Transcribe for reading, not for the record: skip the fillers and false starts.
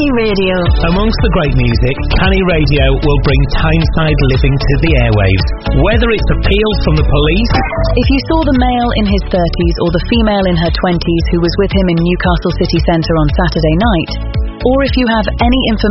Canny Radio. Amongst the great music, Canny Radio will bring Tyneside living to the airwaves. Whether it's appeals from the police... If you saw the male in his 30s or the female in her 20s who was with him in Newcastle city centre on Saturday night, or if you have any information